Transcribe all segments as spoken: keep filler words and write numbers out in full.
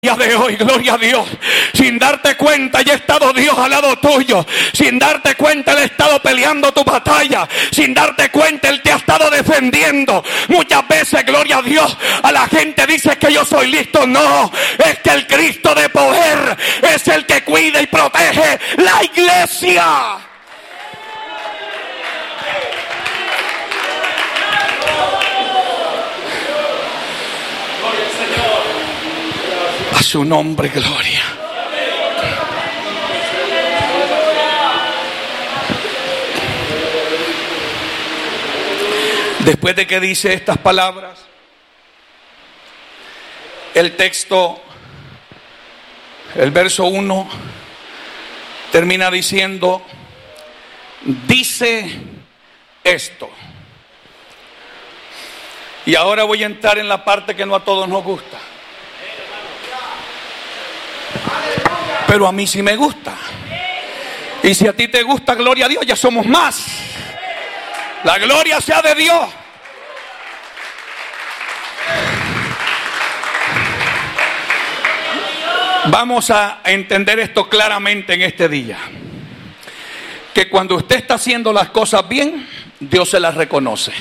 de hoy, gloria a Dios, sin darte cuenta ya ha estado Dios al lado tuyo, sin darte cuenta Él ha estado peleando tu batalla, sin darte cuenta Él te ha estado defendiendo. Muchas veces, gloria a Dios, a la gente dice que yo soy listo. No, es que el Cristo de poder es el que cuida y protege la iglesia. A su nombre, gloria. Después de que dice estas palabras, el texto, el verso uno, termina diciendo, dice esto. Y ahora voy a entrar en la parte que no a todos nos gusta. Pero a mí sí me gusta. Y si a ti te gusta, gloria a Dios, ya somos más. La gloria sea de Dios. Vamos a entender esto claramente en este día. Que cuando usted está haciendo las cosas bien, Dios se las reconoce.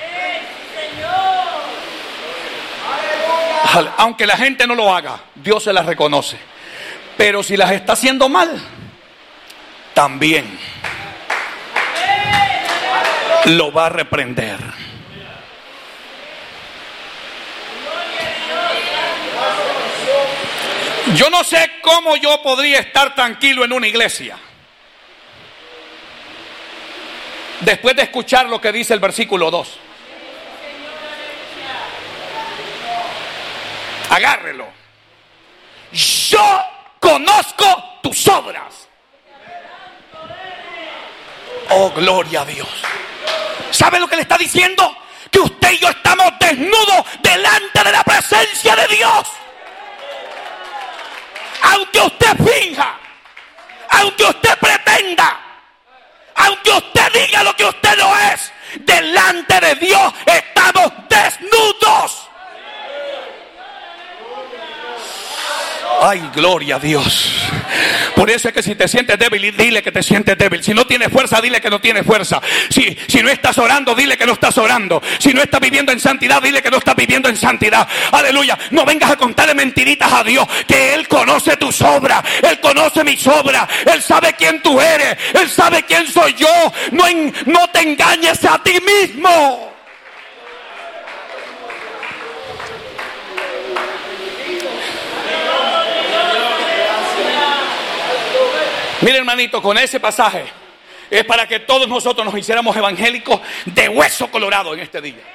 Aunque la gente no lo haga, Dios se las reconoce. Pero si las está haciendo mal, también lo va a reprender. Yo no sé cómo yo podría estar tranquilo en una iglesia después de escuchar lo que dice el versículo dos. Agárrelo. Yo conozco tus obras. Oh, gloria a Dios. ¿Sabe lo que le está diciendo? Que usted y yo estamos desnudos delante de la presencia de Dios. Aunque usted finja, aunque usted pretenda, aunque usted diga lo que usted no es, delante de Dios estamos desnudos. Ay, gloria a Dios. Por eso es que si te sientes débil, dile que te sientes débil. Si no tienes fuerza, dile que no tienes fuerza. Si, si no estás orando, dile que no estás orando. Si no estás viviendo en santidad, dile que no estás viviendo en santidad. Aleluya. No vengas a contarle mentiritas a Dios, que Él conoce tus obras. Él conoce mis obras. Él sabe quién tú eres. Él sabe quién soy yo. No, en, no te engañes a ti mismo. Mire, hermanito, con ese pasaje es para que todos nosotros nos hiciéramos evangélicos de hueso colorado en este día.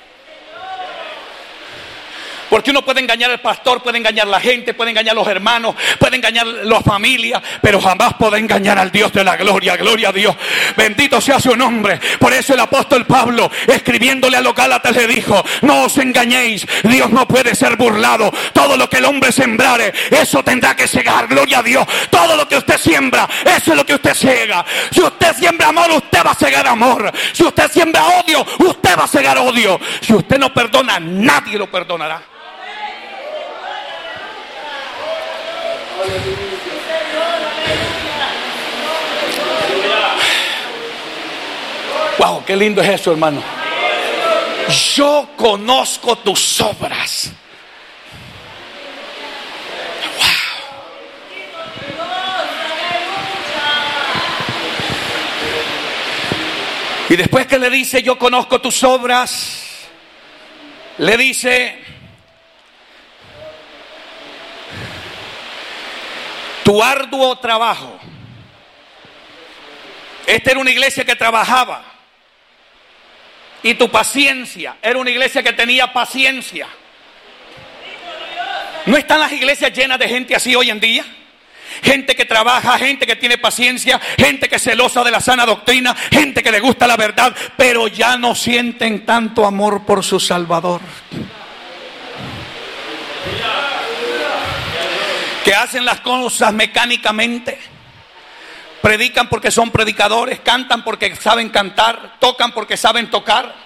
Porque uno puede engañar al pastor, puede engañar a la gente, puede engañar a los hermanos, puede engañar a la familia, pero jamás puede engañar al Dios de la gloria. Gloria a Dios. Bendito sea su nombre. Por eso el apóstol Pablo, escribiéndole a los Gálatas, le dijo: no os engañéis, Dios no puede ser burlado. Todo lo que el hombre sembrare, eso tendrá que segar. Gloria a Dios. Todo lo que usted siembra, eso es lo que usted sega. Si usted siembra amor, usted va a segar amor. Si usted siembra odio, usted va a segar odio. Si usted no perdona, nadie lo perdonará. Wow, qué lindo es eso, hermano. Yo conozco tus obras. Wow. Y después que le dice yo conozco tus obras, le dice tu arduo trabajo. Esta era una iglesia que trabajaba. Y tu paciencia. Era una iglesia que tenía paciencia. ¿No están las iglesias llenas de gente así hoy en día? Gente que trabaja, gente que tiene paciencia, gente que es celosa de la sana doctrina, gente que le gusta la verdad, pero ya no sienten tanto amor por su Salvador. Que hacen las cosas mecánicamente. Predican porque son predicadores, cantan porque saben cantar, tocan porque saben tocar.